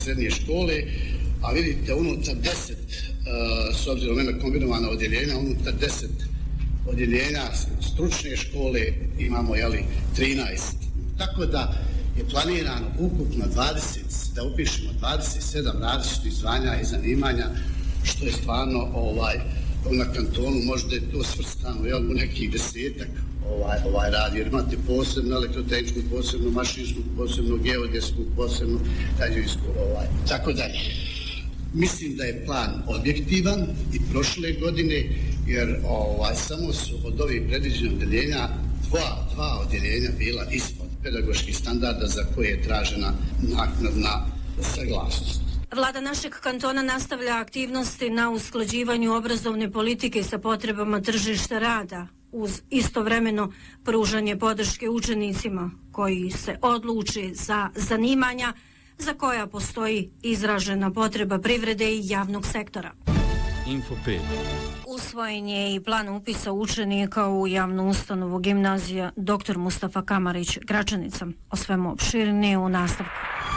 srednje škole, a vidite unutar 10, s obzirom na kombinovana odjeljenja, unutar 10 odjeljenja stručne škole imamo 13. Tako da je planirano ukupno da upišemo 27 različitih zvanja i zanimanja, što je stvarno na kantonu možda je to svrstano u nekih 10-ak radi, jer imate posebno elektrotehničku, posebno mašinsku, posebno geodetsku, posebno građevinsku, tako dalje. Mislim da je plan objektivan i prošle godine, jer samo su od ovih predviđenih odjeljenja dva odjeljenja bila ispod pedagoških standarda za koje je tražena naknadna saglasnost. Vlada našeg kantona nastavlja aktivnosti na usklađivanju obrazovne politike sa potrebama tržišta rada, uz istovremeno pružanje podrške učenicima koji se odluče za zanimanja za koja postoji izražena potreba privrede i javnog sektora. Info 5. Usvojen je i plan upisa učenika u javnu ustanovu gimnazija dr. Mustafa Kamarić Gračanica. O svemu opširnije u nastavku.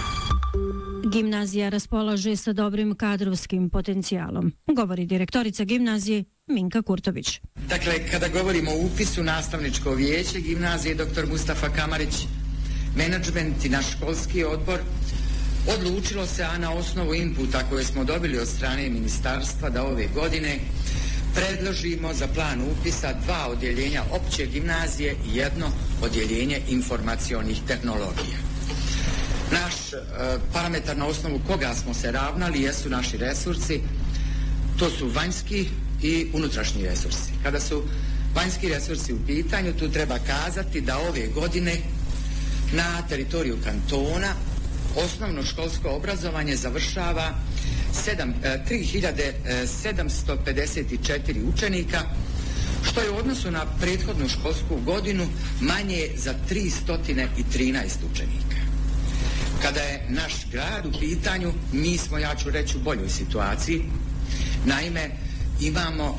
Gimnazija raspolaže sa dobrim kadrovskim potencijalom, govori direktorica gimnazije Minka Kurtović. Dakle, kada govorimo o upisu nastavničko vijeće gimnazije dr. Mustafa Kamarić, menadžment i naš školski odbor odlučilo se, a na osnovu inputa koje smo dobili od strane ministarstva, da ove godine predložimo za plan upisa 2 odjeljenja opće gimnazije i 1 odjeljenje informacionih tehnologija. Naš parametar na osnovu koga smo se ravnali jesu naši resursi, to su vanjski i unutrašnji resursi. Kada su vanjski resursi u pitanju, tu treba kazati da ove godine na teritoriju kantona osnovno školsko obrazovanje završava 3754 učenika, što je u odnosu na prethodnu školsku godinu manje za 313 učenika. Kada je naš grad u pitanju, mi smo, ja ću reći, u boljoj situaciji. Naime, imamo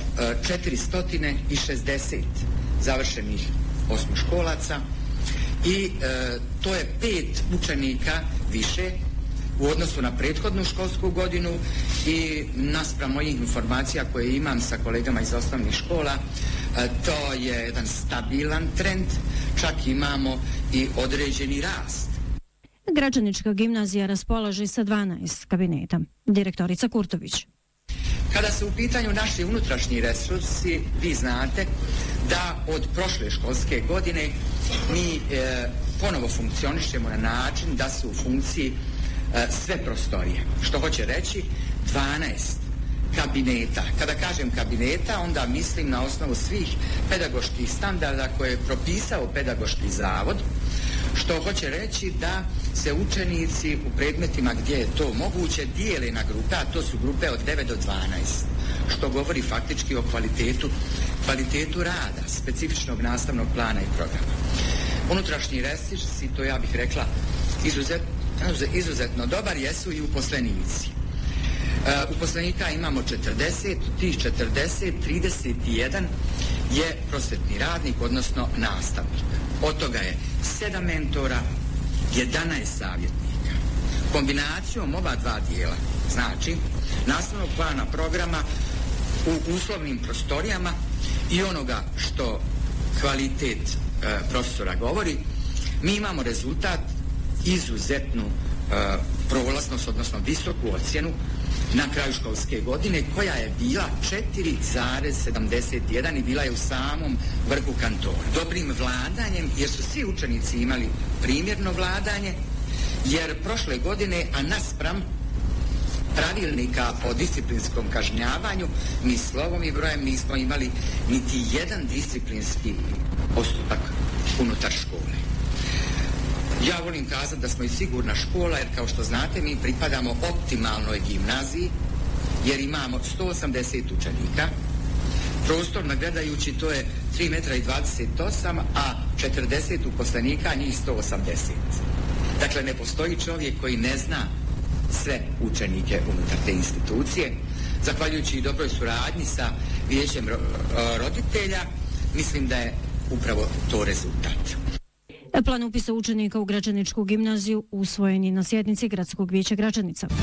460 završenih osmoškolaca i to je 5 učenika više u odnosu na prethodnu školsku godinu i naspram mojih informacija koje imam sa kolegama iz osnovnih škola, to je jedan stabilan trend, čak imamo i određeni rast. Gračanička gimnazija raspolaže sa 12 kabineta. Direktorica Kurtović. Kada su u pitanju naši unutrašnji resursi, vi znate da od prošle školske godine mi ponovo funkcionišemo na način da su u funkciji sve prostorije. Što hoće reći 12 kabineta. Kada kažem kabineta, onda mislim na osnovu svih pedagoških standarda koje je propisao pedagoški zavod, što hoće reći da se učenici u predmetima gdje je to moguće dijele na grupe, a to su grupe od 9 do 12, što govori faktički o kvalitetu rada, specifičnog nastavnog plana i programa. Unutrašnji resursi, to ja bih rekla izuzetno dobar, jesu i uposlenici. Uposlenika imamo 40, tih 40, 31 je prosvetni radnik, odnosno nastavnik. Od toga je 7 mentora, 11 savjetnika. Kombinacijom ova dva dijela, znači nastavnog plana programa u uslovnim prostorijama i onoga što kvalitet profesora govori, mi imamo rezultat izuzetnu prolaznost, odnosno visoku ocjenu na kraju školske godine, koja je bila 4,71 i bila je u samom vrhu kantona. Dobrim vladanjem, jer su svi učenici imali primjerno vladanje, jer prošle godine, a naspram pravilnika o disciplinskom kažnjavanju, mi slovom i brojem nismo imali niti jedan disciplinski postupak unutar škole. Ja volim kazati da smo i sigurna škola, jer kao što znate mi pripadamo optimalnoj gimnaziji, jer imamo 180 učenika, prostorno gledajući to je 3,28 m, a 40 uposlenika, njih 180. Dakle, ne postoji čovjek koji ne zna sve učenike unutar te institucije. Zahvaljujući i dobroj suradnji sa vijećem roditelja, mislim da je upravo to rezultat. Plan upisa učenika u Gračaničku gimnaziju usvojen je na sjednici Gradskog vijeća Gračanica.